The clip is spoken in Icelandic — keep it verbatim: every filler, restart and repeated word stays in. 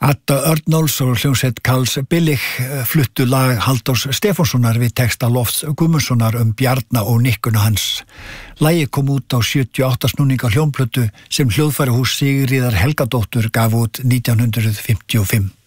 Adda Örnóls og hljómsveit Karls Billig fluttu lag Halldórs Stefánssonar við texta Lofts Guðmundssonar um Bjarna og nikkuna hans. Lagið kom út á sjötíu og átta snúninga hljómplötu sem hljóðfærahús Sigríðar Helgadóttur gaf út nítján hundruð fimmtíu og fimm.